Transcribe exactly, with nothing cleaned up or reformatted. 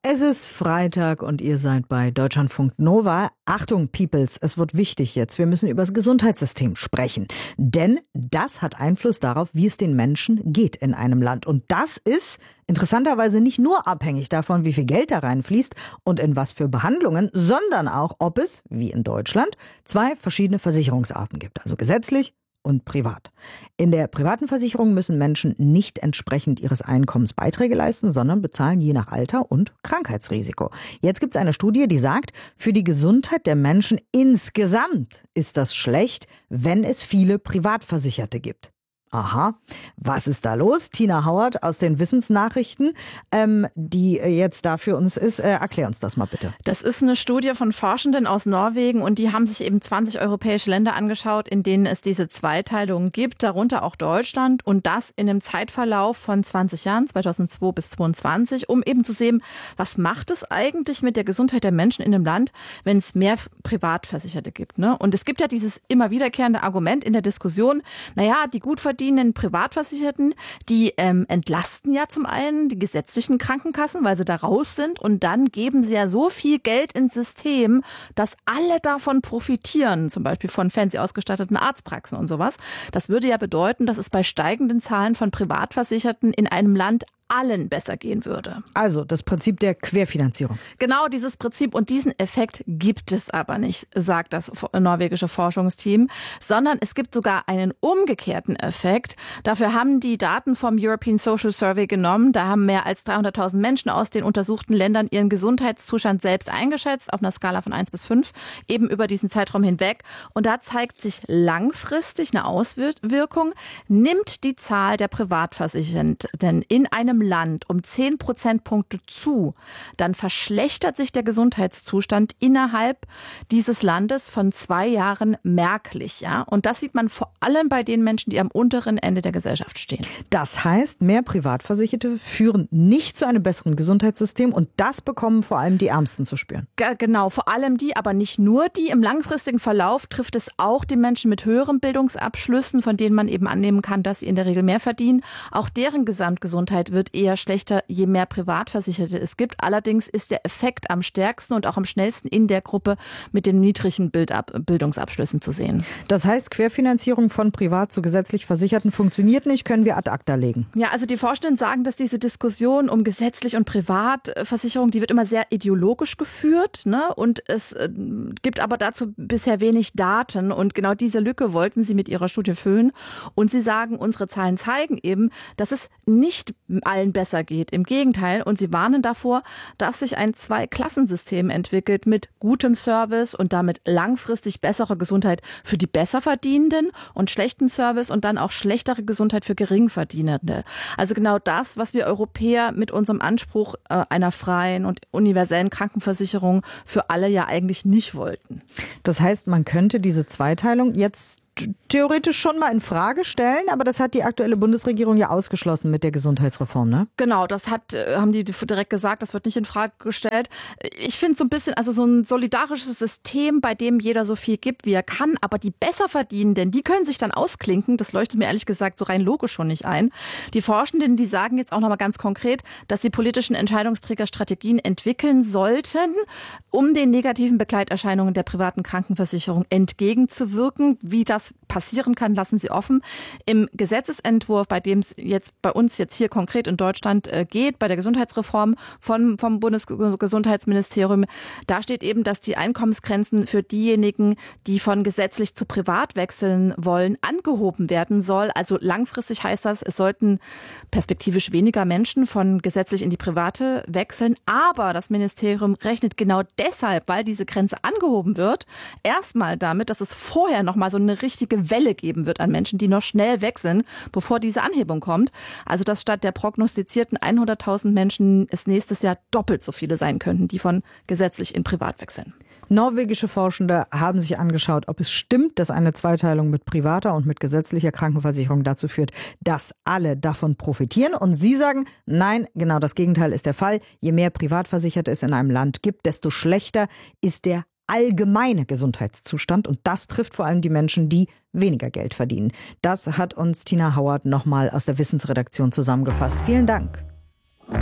Es ist Freitag und ihr seid bei Deutschlandfunk Nova. Achtung, Peoples, es wird wichtig jetzt. Wir müssen über das Gesundheitssystem sprechen. Denn das hat Einfluss darauf, wie es den Menschen geht in einem Land. Und das ist interessanterweise nicht nur abhängig davon, wie viel Geld da reinfließt und in was für Behandlungen, sondern auch, ob es, wie in Deutschland, zwei verschiedene Versicherungsarten gibt. Also gesetzlich und privat. In der privaten Versicherung müssen Menschen nicht entsprechend ihres Einkommens Beiträge leisten, sondern bezahlen je nach Alter und Krankheitsrisiko. Jetzt gibt es eine Studie, die sagt, für die Gesundheit der Menschen insgesamt ist das schlecht, wenn es viele Privatversicherte gibt. Aha, was ist da los? Tina Howard aus den Wissensnachrichten, ähm, die jetzt da für uns ist. Äh, erklär uns das mal bitte. Das ist eine Studie von Forschenden aus Norwegen und die haben sich eben zwanzig europäische Länder angeschaut, in denen es diese Zweiteilung gibt, darunter auch Deutschland und das in einem Zeitverlauf von zwanzig Jahren, zweitausendzwei bis zweitausendzweiundzwanzig, um eben zu sehen, was macht es eigentlich mit der Gesundheit der Menschen in einem Land, wenn es mehr Privatversicherte gibt. Ne? Und es gibt ja dieses immer wiederkehrende Argument in der Diskussion, naja, die gut verdienen Privatversicherten, die ähm, entlasten ja zum einen die gesetzlichen Krankenkassen, weil sie da raus sind und dann geben sie ja so viel Geld ins System, dass alle davon profitieren, zum Beispiel von fancy ausgestatteten Arztpraxen und sowas. Das würde ja bedeuten, dass es bei steigenden Zahlen von Privatversicherten in einem Land allen besser gehen würde. Also das Prinzip der Querfinanzierung. Genau dieses Prinzip und diesen Effekt gibt es aber nicht, sagt das norwegische Forschungsteam, sondern es gibt sogar einen umgekehrten Effekt. Dafür haben die Daten vom European Social Survey genommen. Da haben mehr als dreihunderttausend Menschen aus den untersuchten Ländern ihren Gesundheitszustand selbst eingeschätzt, auf einer Skala von eins bis fünf, eben über diesen Zeitraum hinweg. Und da zeigt sich langfristig eine Auswirkung, nimmt die Zahl der Privatversicherten in einem Land um zehn Prozentpunkte zu, dann verschlechtert sich der Gesundheitszustand innerhalb dieses Landes von zwei Jahren merklich. Ja? Und das sieht man vor allem bei den Menschen, die am unteren Ende der Gesellschaft stehen. Das heißt, mehr Privatversicherte führen nicht zu einem besseren Gesundheitssystem und das bekommen vor allem die Ärmsten zu spüren. G- genau, vor allem die, aber nicht nur die. Im langfristigen Verlauf trifft es auch die Menschen mit höheren Bildungsabschlüssen, von denen man eben annehmen kann, dass sie in der Regel mehr verdienen. Auch deren Gesamtgesundheit wird eher schlechter, je mehr Privatversicherte es gibt. Allerdings ist der Effekt am stärksten und auch am schnellsten in der Gruppe mit den niedrigen Bildab- Bildungsabschlüssen zu sehen. Das heißt, Querfinanzierung von privat zu gesetzlich Versicherten funktioniert nicht, können wir ad acta legen. Ja, also die Forschenden sagen, dass diese Diskussion um gesetzlich und Privatversicherung, die wird immer sehr ideologisch geführt, ne? Und es äh, gibt aber dazu bisher wenig Daten und genau diese Lücke wollten sie mit ihrer Studie füllen. Und sie sagen, unsere Zahlen zeigen eben, dass es nicht allen besser geht. Im Gegenteil. Und sie warnen davor, dass sich ein Zwei-Klassensystem entwickelt mit gutem Service und damit langfristig besserer Gesundheit für die Besserverdienenden und schlechtem Service und dann auch schlechtere Gesundheit für Geringverdienende. Also genau das, was wir Europäer mit unserem Anspruch äh, einer freien und universellen Krankenversicherung für alle ja eigentlich nicht wollten. Das heißt, man könnte diese Zweiteilung jetzt theoretisch schon mal in Frage stellen, aber das hat die aktuelle Bundesregierung ja ausgeschlossen mit der Gesundheitsreform, ne? Genau, das hat, haben die direkt gesagt, das wird nicht in Frage gestellt. Ich finde so ein bisschen, also so ein solidarisches System, bei dem jeder so viel gibt, wie er kann, aber die Besserverdienenden, die können sich dann ausklinken. Das leuchtet mir ehrlich gesagt so rein logisch schon nicht ein. Die Forschenden, die sagen jetzt auch nochmal ganz konkret, dass die politischen Entscheidungsträger Strategien entwickeln sollten, um den negativen Begleiterscheinungen der privaten Krankenversicherung entgegenzuwirken. Wie das passieren kann, lassen sie offen. Im Gesetzesentwurf, bei dem es jetzt bei uns jetzt hier konkret in Deutschland äh, geht, bei der Gesundheitsreform von, vom Bundesgesundheitsministerium, da steht eben, dass die Einkommensgrenzen für diejenigen, die von gesetzlich zu privat wechseln wollen, angehoben werden soll. Also langfristig heißt das, es sollten perspektivisch weniger Menschen von gesetzlich in die private wechseln. Aber das Ministerium rechnet genau deshalb, weil diese Grenze angehoben wird, erstmal damit, dass es vorher noch mal so eine richtige Welle geben wird an Menschen, die noch schnell wechseln, bevor diese Anhebung kommt. Also dass statt der prognostizierten hunderttausend Menschen es nächstes Jahr doppelt so viele sein könnten, die von gesetzlich in privat wechseln. Norwegische Forschende haben sich angeschaut, ob es stimmt, dass eine Zweiteilung mit privater und mit gesetzlicher Krankenversicherung dazu führt, dass alle davon profitieren. Und sie sagen, nein, genau das Gegenteil ist der Fall. Je mehr Privatversicherte es in einem Land gibt, desto schlechter ist der allgemeine Gesundheitszustand. Und das trifft vor allem die Menschen, die weniger Geld verdienen. Das hat uns Tina Howard nochmal aus der Wissensredaktion zusammengefasst. Vielen Dank.